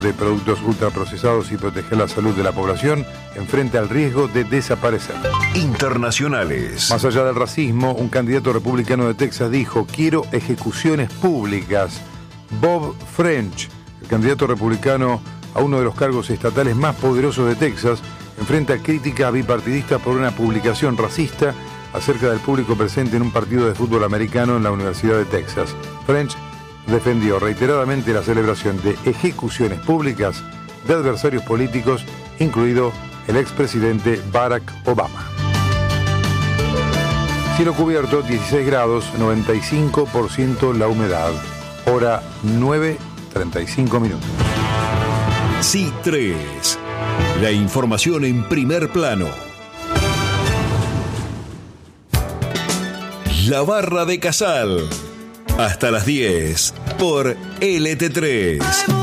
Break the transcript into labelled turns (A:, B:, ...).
A: de productos ultraprocesados y proteger la salud de la población enfrente al riesgo de desaparecer.
B: Internacionales.
A: Más allá del racismo, un candidato republicano de Texas dijo: quiero ejecuciones públicas. Bob French, el candidato republicano a uno de los cargos estatales más poderosos de Texas, enfrenta críticas bipartidistas por una publicación racista acerca del público presente en un partido de fútbol americano en la Universidad de Texas. French defendió reiteradamente la celebración de ejecuciones públicas de adversarios políticos, incluido el expresidente Barack Obama. Cielo cubierto, 16 grados, 95% la humedad. Hora 9:35 minutos.
B: C3. La información en primer plano. La Barra de Casal. Hasta las 10 por LT3.